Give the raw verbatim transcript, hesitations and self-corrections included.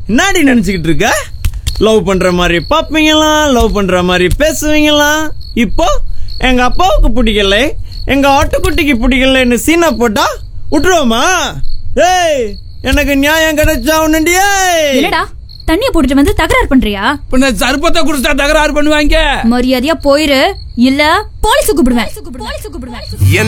என்னடி நினைச்சுக்கிட்டு இருக்க? லவ் பண்ற மாதிரி பாப்பீங்களாம், லவ் பண்ற மாதிரி பேசுவீங்களாம். இப்போ எங்க அப்பாவுக்கு பிடிக்கல, எங்க ஆட்டுக்குட்டிக்கு பிடிக்கலன்னு சீனா போட்டா விட்டுருவோமா? ஏய், எனக்கு நியாயம் கிடைச்சா உன்னுண்டியே. இல்லடா, தண்ணிய போட்டுட்டு வந்து தகராறு பண்றியா? பின்ன சர்பத்தை குடிச்சா தகராறு பண்ணுவாங்க. மரியாதையா போயிரு, இல்ல போலீஸ் கூப்பிடுவேன்.